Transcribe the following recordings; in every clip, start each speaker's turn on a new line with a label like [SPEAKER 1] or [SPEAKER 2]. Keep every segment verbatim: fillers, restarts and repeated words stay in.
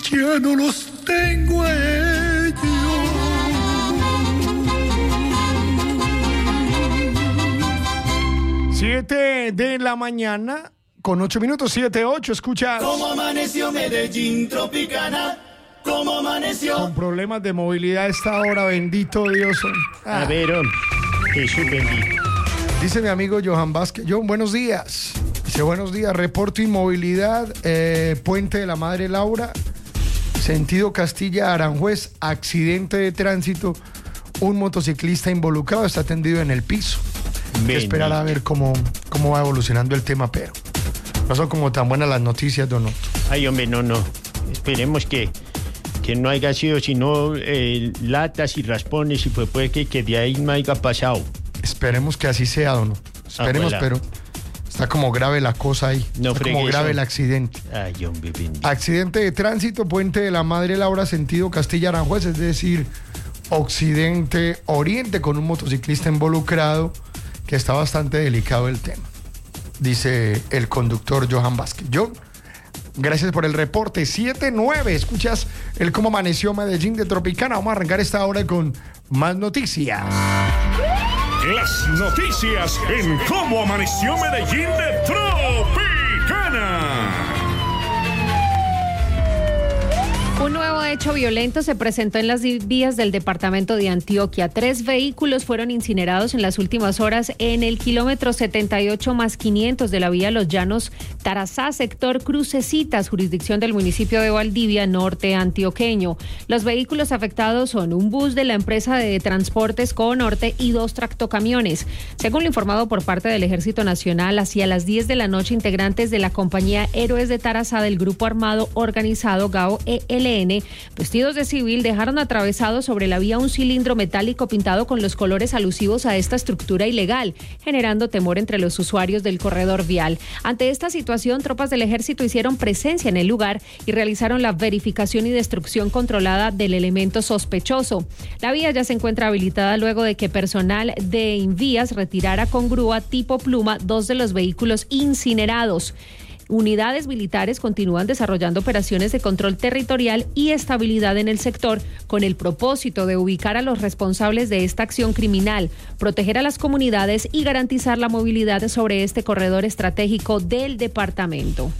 [SPEAKER 1] ya no los tengo a ellos. Siete de la mañana con ocho minutos, siete, ocho, escuchas.
[SPEAKER 2] ¿Cómo amaneció Medellín Tropicana? ¿Cómo amaneció?
[SPEAKER 1] Con problemas de movilidad a esta hora, bendito Dios.
[SPEAKER 3] Ah. A ver, hombre, Jesús bendito.
[SPEAKER 1] Dice mi amigo Johan Vázquez. John, buenos días. Dice, buenos días, reporto inmovilidad, eh, Puente de la Madre Laura, sentido Castilla-Aranjuez, accidente de tránsito, un motociclista involucrado, está tendido en el piso. Hay que esperar a ver cómo, cómo va evolucionando el tema, pero no son como tan buenas las noticias, don Otto.
[SPEAKER 3] Ay, hombre, no, no. Esperemos que, que no haya sido sino eh, latas y raspones y pues puede que, que de ahí no haya pasado.
[SPEAKER 1] Esperemos que así sea, don Otto. Esperemos, ah, pero está como grave la cosa ahí. No está como grave eso. El accidente.
[SPEAKER 3] Ay, hombre, bendito.
[SPEAKER 1] Accidente de tránsito, Puente de la Madre Laura, sentido Castilla-Aranjuez, es decir, occidente-oriente, con un motociclista involucrado, que está bastante delicado el tema, dice el conductor Johan Vázquez. Yo, gracias por el reporte. siete nueve, escuchas el Cómo Amaneció Medellín de Tropicana. Vamos a arrancar esta hora con más noticias.
[SPEAKER 4] Las noticias en Cómo Amaneció Medellín de Tropicana.
[SPEAKER 5] Un nuevo hecho violento se presentó en las vías del departamento de Antioquia. Tres vehículos fueron incinerados en las últimas horas en el kilómetro setenta y ocho más quinientos de la vía Los Llanos Tarazá, sector Crucecitas, jurisdicción del municipio de Valdivia, norte antioqueño. Los vehículos afectados son un bus de la empresa de transportes Conorte y dos tractocamiones. Según lo informado por parte del Ejército Nacional, hacia las diez de la noche, integrantes de la compañía Héroes de Tarazá del grupo armado organizado Gao E L N, vestidos de civil, dejaron atravesado sobre la vía un cilindro metálico pintado con los colores alusivos a esta estructura ilegal, generando temor entre los usuarios del corredor vial. Ante esta situación, tropas del ejército hicieron presencia en el lugar y realizaron la verificación y destrucción controlada del elemento sospechoso. La vía ya se encuentra habilitada luego de que personal de Invías retirara con grúa tipo pluma dos de los vehículos incinerados. Unidades militares continúan desarrollando operaciones de control territorial y estabilidad en el sector con el propósito de ubicar a los responsables de esta acción criminal, proteger a las comunidades y garantizar la movilidad sobre este corredor estratégico del departamento.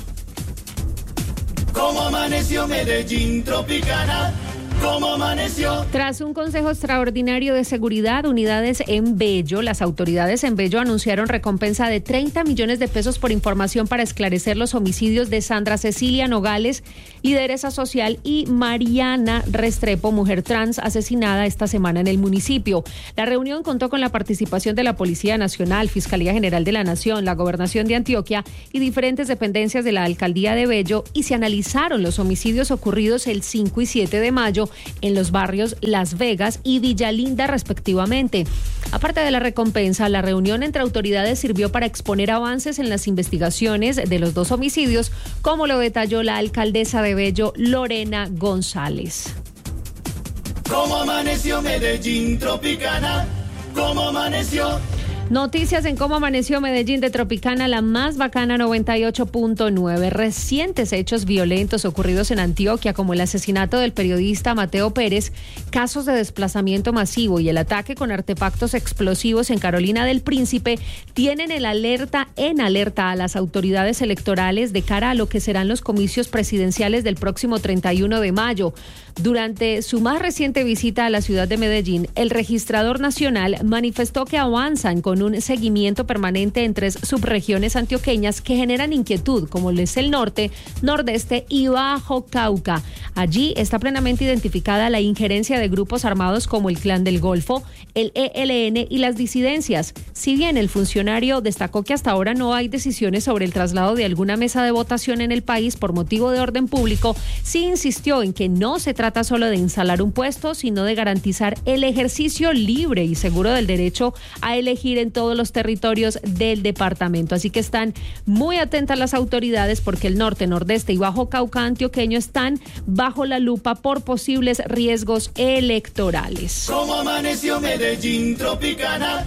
[SPEAKER 2] ¿Cómo amaneció Medellín Tropicana? ¿Cómo amaneció?
[SPEAKER 5] Tras un consejo extraordinario de seguridad, unidades en Bello, las autoridades en Bello anunciaron recompensa de treinta millones de pesos por información para esclarecer los homicidios de Sandra Cecilia Nogales, lideresa social, y Mariana Restrepo, mujer trans, asesinada esta semana en el municipio. La reunión contó con la participación de la Policía Nacional, Fiscalía General de la Nación, la Gobernación de Antioquia y diferentes dependencias de la Alcaldía de Bello, y se analizaron los homicidios ocurridos el cinco y siete de mayo en los barrios Las Vegas y Villalinda, respectivamente. Aparte de la recompensa, la reunión entre autoridades sirvió para exponer avances en las investigaciones de los dos homicidios, como lo detalló la alcaldesa de Bello, Lorena González.
[SPEAKER 2] ¿Cómo amaneció Medellín Tropicana? ¿Cómo amaneció?
[SPEAKER 5] Noticias en Cómo Amaneció Medellín de Tropicana, la más bacana noventa y ocho punto nueve. Recientes hechos violentos ocurridos en Antioquia, como el asesinato del periodista Mateo Pérez, casos de desplazamiento masivo y el ataque con artefactos explosivos en Carolina del Príncipe, tienen el alerta en alerta a las autoridades electorales de cara a lo que serán los comicios presidenciales del próximo treinta y uno de mayo. Durante su más reciente visita a la ciudad de Medellín, el registrador nacional manifestó que avanzan con un seguimiento permanente en tres subregiones antioqueñas que generan inquietud, como es el norte, nordeste y Bajo Cauca. Allí está plenamente identificada la injerencia de grupos armados como el Clan del Golfo, el E L N y las disidencias. Si bien el funcionario destacó que hasta ahora no hay decisiones sobre el traslado de alguna mesa de votación en el país por motivo de orden público, sí insistió en que no se trata solo de instalar un puesto, sino de garantizar el ejercicio libre y seguro del derecho a elegir en todos los territorios del departamento. Así que están muy atentas las autoridades porque el norte, nordeste y Bajo Cauca antioqueño están bajo la lupa por posibles riesgos electorales.
[SPEAKER 2] ¿Cómo amaneció Medellín Tropicana?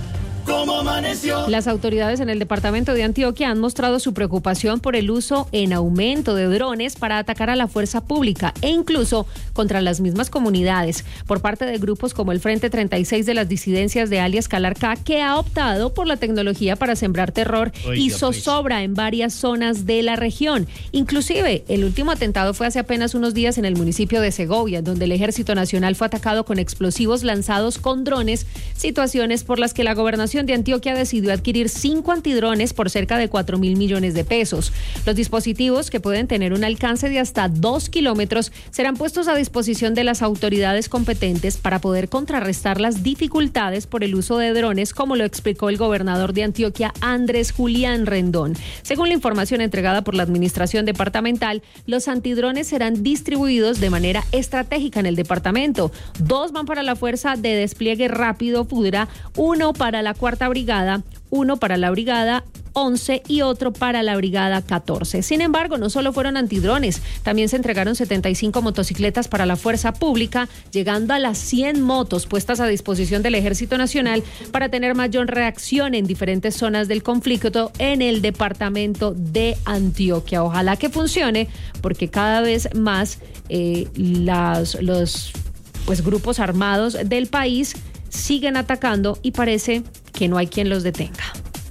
[SPEAKER 2] ¿Cómo amaneció?
[SPEAKER 5] Las autoridades en el departamento de Antioquia han mostrado su preocupación por el uso en aumento de drones para atacar a la fuerza pública e incluso contra las mismas comunidades por parte de grupos como el Frente treinta y seis de las disidencias de alias Calarcá, que ha optado por la tecnología para sembrar terror
[SPEAKER 3] Oiga,
[SPEAKER 5] y
[SPEAKER 3] pues.
[SPEAKER 5] zozobra en varias zonas de la región. Inclusive, el último atentado fue hace apenas unos días en el municipio de Segovia, donde el Ejército Nacional fue atacado con explosivos lanzados con drones, situaciones por las que la gobernación de Antioquia decidió adquirir cinco antidrones por cerca de cuatro mil millones de pesos. Los dispositivos, que pueden tener un alcance de hasta dos kilómetros, serán puestos a disposición de las autoridades competentes para poder contrarrestar las dificultades por el uso de drones, como lo explicó el gobernador de Antioquia, Andrés Julián Rendón. Según la información entregada por la administración departamental, los antidrones serán distribuidos de manera estratégica en el departamento. Dos van para la Fuerza de Despliegue Rápido FUDRA, uno para la Cuarta Brigada, uno para la Brigada once y otro para la Brigada catorce. Sin embargo, no solo fueron antidrones, también se entregaron setenta y cinco motocicletas para la fuerza pública, llegando a las cien motos puestas a disposición del Ejército Nacional para tener mayor reacción en diferentes zonas del conflicto en el departamento de Antioquia. Ojalá que funcione, porque cada vez más eh, las, los pues, grupos armados del país siguen atacando y parece que no hay quien los detenga.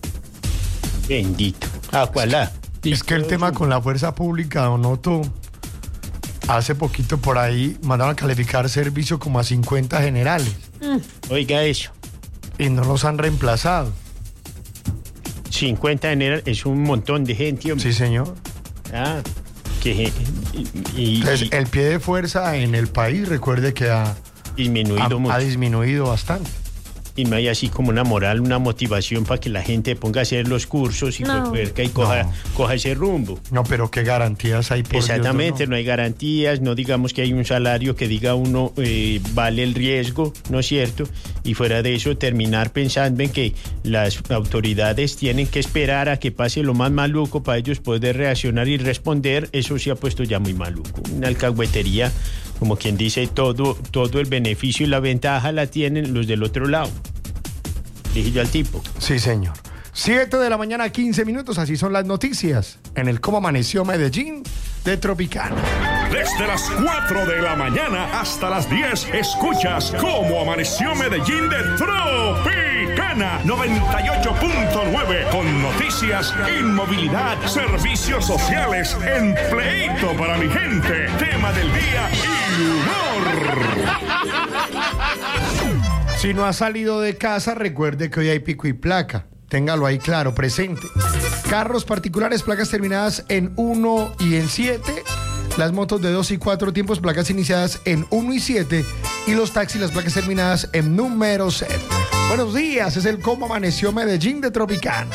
[SPEAKER 3] Bendito. Ojalá.
[SPEAKER 1] Es que el tema con la fuerza pública, don Otto, hace poquito por ahí mandaron a calificar servicio como a cincuenta generales.
[SPEAKER 5] Mm.
[SPEAKER 3] Oiga eso.
[SPEAKER 1] Y no los han reemplazado.
[SPEAKER 3] cincuenta general es un montón de gente, hombre.
[SPEAKER 1] Sí, señor.
[SPEAKER 3] Ah, que y, y,
[SPEAKER 1] Entonces,
[SPEAKER 3] y
[SPEAKER 1] el pie de fuerza en el país, recuerde que ha,
[SPEAKER 3] disminuido
[SPEAKER 1] ha,
[SPEAKER 3] mucho.
[SPEAKER 1] ha disminuido bastante.
[SPEAKER 3] Y no hay así como una moral, una motivación para que la gente ponga a hacer los cursos y
[SPEAKER 5] No.
[SPEAKER 3] pues, y coja,
[SPEAKER 1] No.
[SPEAKER 3] coja ese rumbo.
[SPEAKER 1] No, pero qué garantías hay por Dios,
[SPEAKER 3] Exactamente,
[SPEAKER 1] no?
[SPEAKER 3] no hay garantías, no digamos que hay un salario que diga uno eh, vale el riesgo, ¿no es cierto? Y fuera de eso, terminar pensando en que las autoridades tienen que esperar a que pase lo más maluco para ellos poder reaccionar y responder, eso se ha puesto ya muy maluco. Una alcahuetería, como quien dice, todo, todo el beneficio y la ventaja la tienen los del otro lado. Dije yo al tipo.
[SPEAKER 1] Sí, señor. siete de la mañana, quince minutos, así son las noticias en el Cómo Amaneció Medellín de Tropicana.
[SPEAKER 4] Desde las cuatro de la mañana hasta las diez, escuchas Cómo Amaneció Medellín de Tropicana noventa y ocho punto nueve, con noticias, inmovilidad, servicios sociales, empleito para mi gente, tema del día y humor.
[SPEAKER 1] Si no ha salido de casa, recuerde que hoy hay pico y placa. Téngalo ahí claro, presente. Carros particulares, placas terminadas en uno y en siete. Las motos de dos y cuatro tiempos, placas iniciadas en uno y siete. Y los taxis, las placas terminadas en número cero. Buenos días, es el Cómo Amaneció Medellín de Tropicana.